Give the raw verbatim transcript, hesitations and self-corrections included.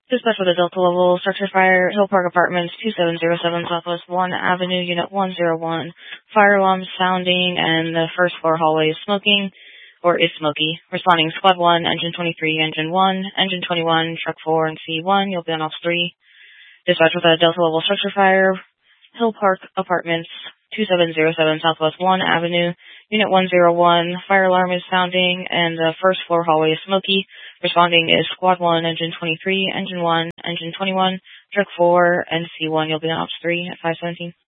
Dispatch with a Delta level, structure fire, Hill Park Apartments, two seven zero seven Southwest one Avenue, Unit one zero one. Fire alarm sounding, and the first floor hallway is smoking, or is smoky. Responding Squad one, Engine twenty-three, Engine one, Engine twenty-one, Truck four, and C one. You'll be on Ops three. Dispatch with a Delta level, structure fire, Hill Park Apartments, two seven zero seven Southwest one Avenue, Unit one zero one. Fire alarm is sounding, and the first floor hallway is smoky. Responding is Squad one, Engine twenty-three, Engine one, Engine twenty-one, Truck four, and C one. You'll be on Ops three at five seventeen.